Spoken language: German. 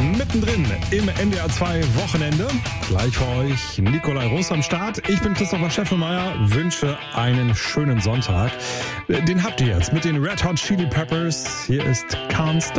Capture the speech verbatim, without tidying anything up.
mittendrin im N D R zwei Wochenende. Gleich für euch Nikolai Russ am Start. Ich bin Christopher Steffenmeier, wünsche einen schönen Sonntag. Den habt ihr jetzt mit den Red Hot Chili Peppers. Hier ist Can't Stop.